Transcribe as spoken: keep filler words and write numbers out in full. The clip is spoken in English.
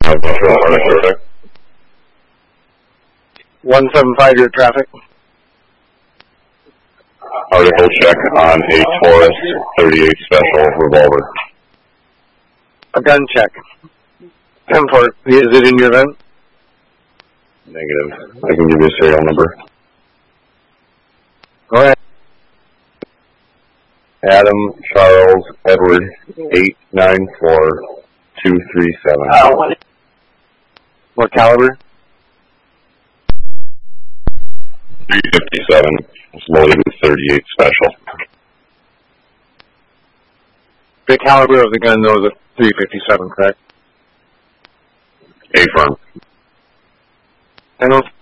one seven five, your traffic. Article check on a Taurus thirty-eight Special revolver. A gun check. ten four, is it in your gun? Negative. I can give you a serial number. Go ahead. Adam Charles Edward eight nine four two three seven. Uh, what, what caliber? three fifty-seven. It's loaded with thirty-eight Special. The caliber of the gun though is a three fifty-seven, correct? A firm. I don't